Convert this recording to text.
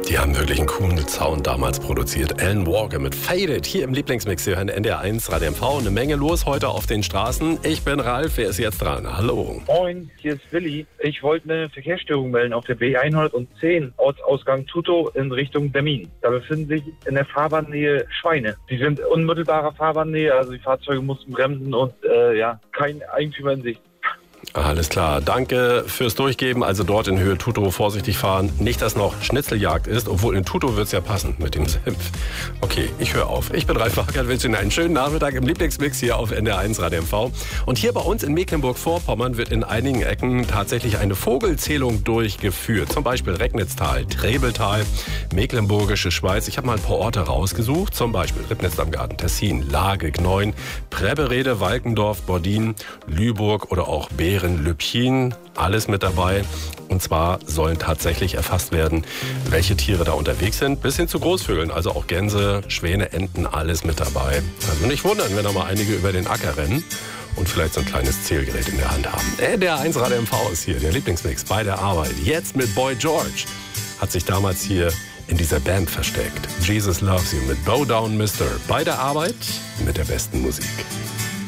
Die haben wirklich einen coolen Sound damals produziert. Alan Walker mit Faded hier im Lieblingsmix. Sie hören NDR1 Radio MV. Eine Menge los heute auf den Straßen. Ich bin Ralf, wer ist jetzt dran? Hallo. Moin, hier ist Willi. Ich wollte eine Verkehrsstörung melden auf der B110, Ortsausgang Tutow in Richtung Bermin. Da befinden sich in der Fahrbahnnähe Schweine. Die sind unmittelbarer Fahrbahnnähe, also die Fahrzeuge mussten bremsen und kein Eigentümer in Sicht. Alles klar, danke fürs Durchgeben. Also dort in Höhe Tutow vorsichtig fahren. Nicht, dass noch Schnitzeljagd ist, obwohl in Tutow wird es ja passen mit dem Senf. Okay, ich höre auf. Ich bin Ralf Wagert, wünsche Ihnen einen schönen Nachmittag im Lieblingsmix hier auf NDR1 Radio MV. Und hier bei uns in Mecklenburg-Vorpommern wird in einigen Ecken tatsächlich eine Vogelzählung durchgeführt. Zum Beispiel Recknitztal, Trebeltal, Mecklenburgische Schweiz. Ich habe mal ein paar Orte rausgesucht. Zum Beispiel Ribnitz am Garten, Tessin, Lage, Gneuen, Prebberede, Walkendorf, Bordin, Lüburg oder auch Beeren, Lübchen, alles mit dabei. Und zwar sollen tatsächlich erfasst werden, welche Tiere da unterwegs sind, bis hin zu Großvögeln, also auch Gänse, Schwäne, Enten, alles mit dabei. Also nicht wundern, wenn da mal einige über den Acker rennen und vielleicht so ein kleines Zählgerät in der Hand haben. Der 1 Radio MV ist hier, der Lieblingsmix bei der Arbeit. Jetzt mit Boy George. Hat sich damals hier in dieser Band versteckt. Jesus Loves You mit Bow Down Mister. Bei der Arbeit mit der besten Musik.